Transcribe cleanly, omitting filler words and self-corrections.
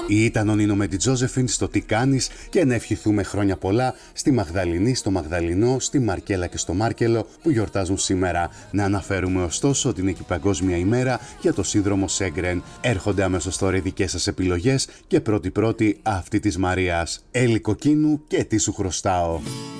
Ήταν ο Νίνο με την Τζόζεφιν στο Τι κάνεις και να ευχηθούμε χρόνια πολλά στη Μαγδαληνή, στο Μαγδαλινό, στη Μαρκέλα και στο Μάρκελο που γιορτάζουν σήμερα. Να αναφέρουμε ωστόσο ότι είναι και η Παγκόσμια ημέρα για το σύνδρομο Σέγκρεν. Έρχονται αμέσως τώρα οι δικές σας επιλογές και πρώτη αυτή της Μαρίας. Έλλη Κοκκίνου και τι σου χρωστάω.